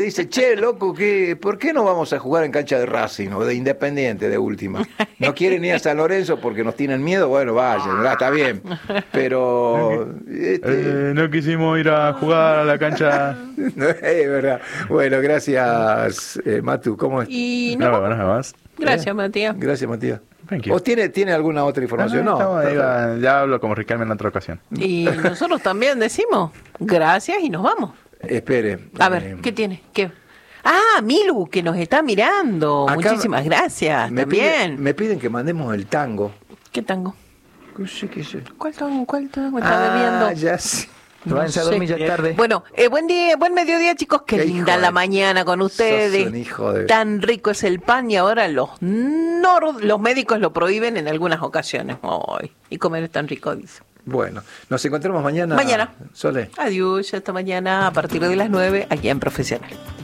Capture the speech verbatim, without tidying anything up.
Dice, che, loco, ¿qué, ¿por qué no vamos a jugar en cancha de Racing o de Independiente de última? No quieren ir a San Lorenzo porque nos tienen miedo. Bueno, vayan, ¿verdad? Está bien. Pero... Este... Eh, no quisimos ir a jugar a la cancha. No, es verdad. Bueno, gracias, eh, Matu. ¿Cómo es? Y no, No, nada más. gracias, ¿Eh? Matías. Gracias, Matías. Thank you. ¿O tiene, tiene alguna otra información? No, No. no, estamos, ya, ya hablo como Ricardo en otra ocasión. Y nosotros también decimos gracias y nos vamos. Espere. A ver, eh, ¿qué tiene? ¿Qué? Ah, Milu, que nos está mirando. acá Muchísimas gracias. Me, También. pide- me piden que mandemos el tango. ¿Qué tango? ¿Qué sé, qué sé? ¿Cuál tango? ¿Cuál tango está Ah, bebiendo? ya sé. No váyanse a sé. dormir, ya es tarde. Bueno, eh, buen día, buen mediodía, chicos. Qué, Qué linda hijo la de- mañana con ustedes. Sos un hijo de- Tan rico es el pan y ahora los nor- los médicos lo prohíben en algunas ocasiones. Ay, y comer es tan rico, dice. Bueno, nos encontramos mañana. Mañana. Sole. Adiós, hasta mañana a partir de las nueve aquí en Profesional.